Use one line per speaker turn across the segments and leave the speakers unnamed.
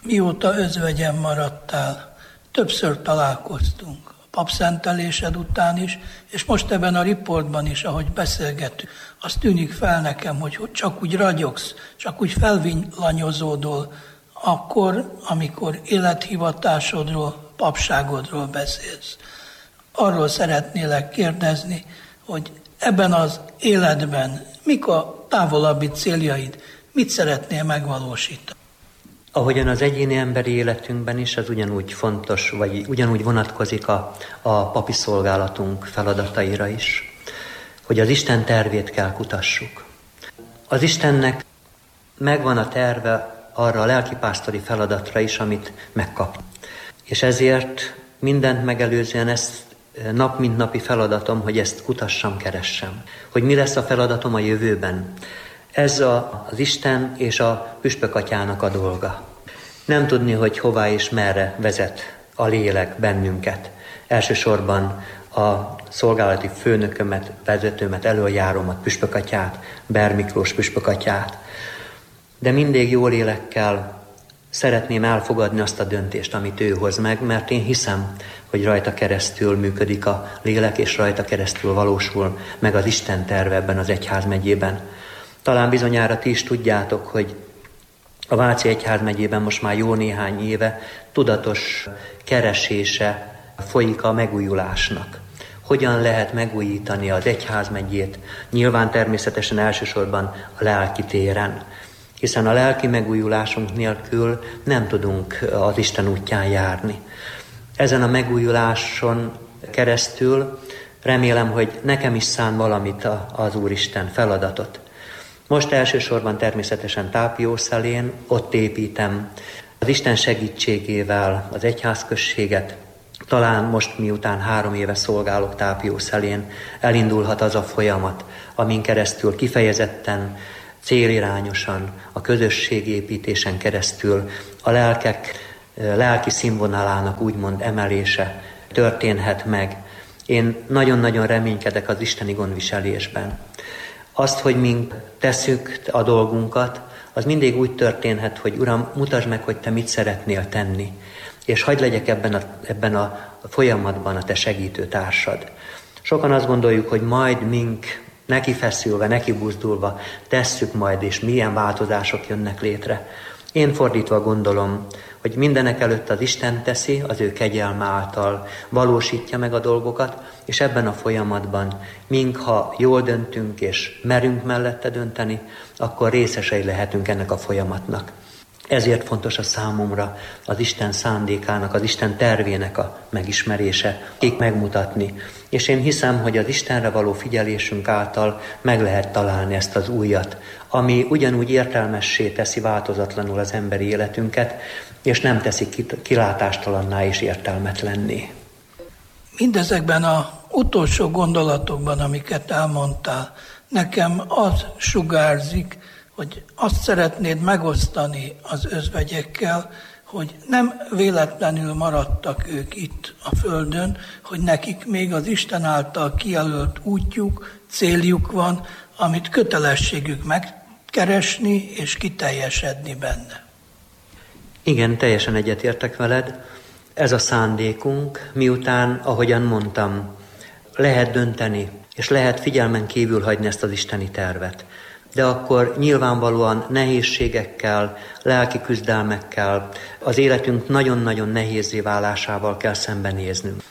Mióta özvegyen maradtál, többször találkoztunk. A papszentelésed után is, és most ebben a riportban is, ahogy beszélgetünk, az tűnik fel nekem, hogy csak úgy ragyogsz, csak úgy felvillanyozódol, akkor, amikor élethivatásodról, papságodról beszélsz. Arról szeretnélek kérdezni, hogy ebben az életben mik a távolabbi céljaid, mit szeretnél megvalósítani?
Ahogyan az egyéni emberi életünkben is, ez ugyanúgy fontos, vagy ugyanúgy vonatkozik a papi szolgálatunk feladataira is, hogy az Isten tervét kell kutassuk. Az Istennek megvan a terve arra a lelkipásztori feladatra is, amit megkap. És ezért mindent megelőzően ezt nap mint napi feladatom, hogy ezt kutassam, keressem. Hogy mi lesz a feladatom a jövőben. Ez az Isten és a püspök atyának a dolga. Nem tudni, hogy hová és merre vezet a lélek bennünket. Elsősorban a szolgálati főnökömet, vezetőmet, elöljárómat, püspök atyát, Ber Miklós püspök atyát. De mindig jó lélekkel szeretném elfogadni azt a döntést, amit ő hoz meg, mert én hiszem, hogy rajta keresztül működik a lélek, és rajta keresztül valósul meg az Isten terve ebben az egyházmegyében. Talán bizonyára ti is tudjátok, hogy a Váci egyházmegyében most már jó néhány éve tudatos keresése folyik a megújulásnak. Hogyan lehet megújítani az egyházmegyét? Nyilván természetesen elsősorban a lelki téren. Hiszen a lelki megújulásunk nélkül nem tudunk az Isten útján járni. Ezen a megújuláson keresztül remélem, hogy nekem is szán valamit az Úristen feladatot. Most elsősorban természetesen Tápiószelén, ott építem az Isten segítségével az egyházközséget. Talán most, miután 3 éve szolgálok Tápiószelén, elindulhat az a folyamat, amin keresztül kifejezetten, célirányosan, a közösségépítésen keresztül a lelki színvonalának úgymond emelése történhet meg. Én nagyon-nagyon reménykedek az isteni gondviselésben. Azt, hogy mi tesszük a dolgunkat, az mindig úgy történhet, hogy Uram, mutasd meg, hogy Te mit szeretnél tenni, és hadd legyek ebben a folyamatban a Te segítő társad. Sokan azt gondoljuk, hogy majd mink neki feszülve, neki buzdulva tesszük majd, és milyen változások jönnek létre. Én fordítva gondolom, hogy mindenek előtt az Isten teszi, az ő kegyelme által valósítja meg a dolgokat, és ebben a folyamatban, mink ha jól döntünk és merünk mellette dönteni, akkor részesei lehetünk ennek a folyamatnak. Ezért fontos a számomra az Isten szándékának, az Isten tervének a megismerése, megmutatni. És én hiszem, hogy az Istenre való figyelésünk által meg lehet találni ezt az újat, ami ugyanúgy értelmessé teszi változatlanul az emberi életünket, és nem teszi kilátástalanná és értelmetlenné.
Mindezekben az utolsó gondolatokban, amiket elmondtál, nekem az sugárzik, hogy azt szeretnéd megosztani az özvegyekkel, hogy nem véletlenül maradtak ők itt a Földön, hogy nekik még az Isten által kijelölt útjuk, céljuk van, amit kötelességük megkeresni és kiteljesedni benne.
Igen, teljesen egyetértek veled. Ez a szándékunk, miután, ahogyan mondtam, lehet dönteni, és lehet figyelmen kívül hagyni ezt az isteni tervet. De akkor nyilvánvalóan nehézségekkel, lelki küzdelmekkel, az életünk nagyon-nagyon nehézzé válásával kell szembenéznünk.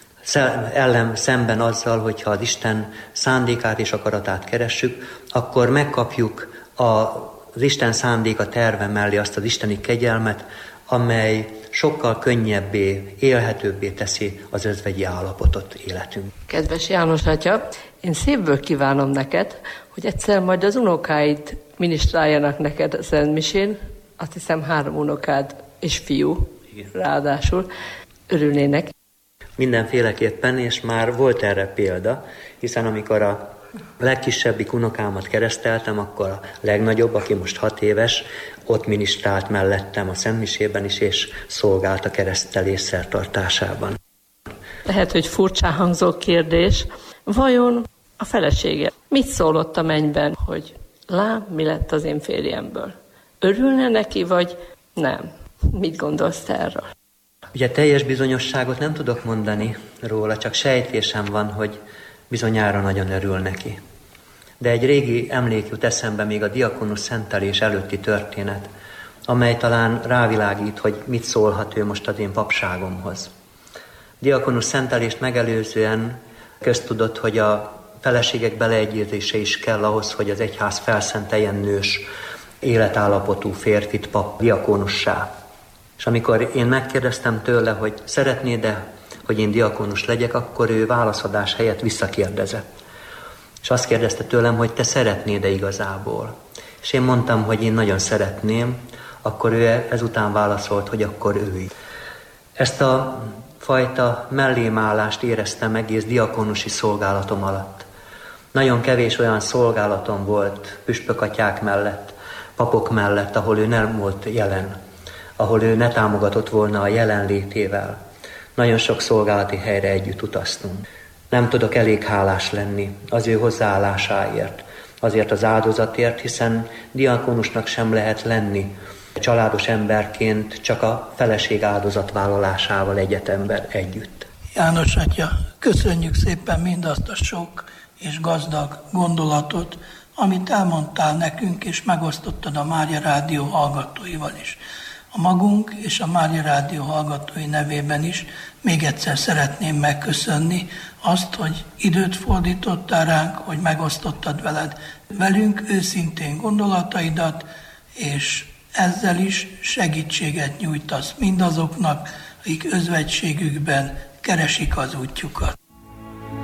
Szemben azzal, hogyha az Isten szándékát és akaratát keressük, akkor megkapjuk az Isten szándéka terve mellé azt az isteni kegyelmet, amely sokkal könnyebbé, élhetőbbé teszi az özvegyi állapotot életünk.
Kedves János atya, én szívből kívánom neked, hogy egyszer majd az unokáid minisztráljanak neked a Szentmisén, azt hiszem 3 unokád és fiú, igen. Ráadásul örülnének.
Mindenféleképpen, és már volt erre példa, hiszen amikor a legkisebbik unokámat kereszteltem, akkor a legnagyobb, aki most 6 éves, ott minisztrált mellettem a Szentmisében is, és szolgált a keresztelés szertartásában.
Lehet, hogy furcsán hangzó kérdés. Vajon a felesége mit szólott a mennyben, hogy lám, mi lett az én férjemből? Örülne neki, vagy nem? Mit gondolsz erről?
Ugye teljes bizonyosságot nem tudok mondani róla, csak sejtésem van, hogy bizonyára nagyon örül neki. De egy régi emlék jut eszembe, még a diakonus szentelés előtti történet, amely talán rávilágít, hogy mit szólhat ő most az én papságomhoz. Diakonus szentelést megelőzően köztudott, hogy a feleségek beleegyezése is kell ahhoz, hogy az egyház felszenteljen nős, életállapotú férfit pap diakonussá. És amikor én megkérdeztem tőle, hogy szeretnéd-e, hogy én diakonus legyek, akkor ő válaszadás helyett visszakérdezett. És azt kérdezte tőlem, hogy te szeretnéd-e igazából. És én mondtam, hogy én nagyon szeretném, akkor ő ezután válaszolt, hogy akkor ő. Ezt a fajta mellémállást éreztem egész diakonusi szolgálatom alatt. Nagyon kevés olyan szolgálatom volt püspökatyák mellett, papok mellett, ahol ő nem volt jelen, ahol ő ne támogatott volna a jelenlétével. Nagyon sok szolgálati helyre együtt utaztunk. Nem tudok elég hálás lenni az ő hozzáállásáért, azért az áldozatért, hiszen diakonusnak sem lehet lenni családos emberként csak a feleség áldozatvállalásával egyetemben együtt.
János atya, köszönjük szépen mindazt a sok és gazdag gondolatot, amit elmondtál nekünk, és megosztottad a Mária Rádió hallgatóival is. A magunk és a Mária Rádió hallgatói nevében is még egyszer szeretném megköszönni azt, hogy időt fordítottál ránk, hogy megosztottad velünk őszintén gondolataidat, és ezzel is segítséget nyújtasz mindazoknak, akik özvegységükben keresik az útjukat.